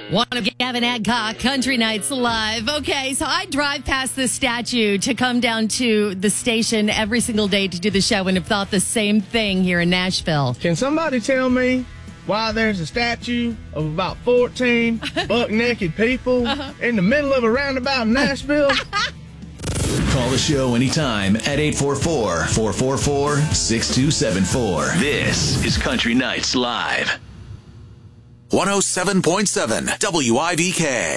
One of Gavin Adcock, Country Nights Live. Okay, so I drive past this statue to come down to the station every single day to do the show and have thought the same thing here in Nashville. Can somebody tell me why there's a statue of about 14 buck-naked people in the middle of a roundabout in Nashville? Call the show anytime at 844-444-6274. This is Country Nights Live. 107.7 WIVK.